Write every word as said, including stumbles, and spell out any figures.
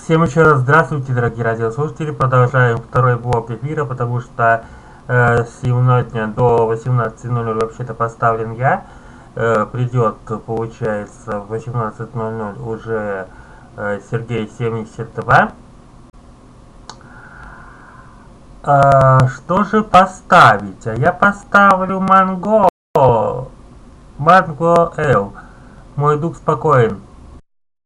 Всем еще раз здравствуйте, дорогие радиослушатели. Продолжаем второй блок эфира, потому что э, сегодня до восемнадцати ноль ноль вообще-то поставлен я. Э, придет, получается, в восемнадцать ноль ноль уже э, Сергей семьдесят два. Э, что же поставить? А я поставлю Манго. Манго Л. Мой дух спокоен.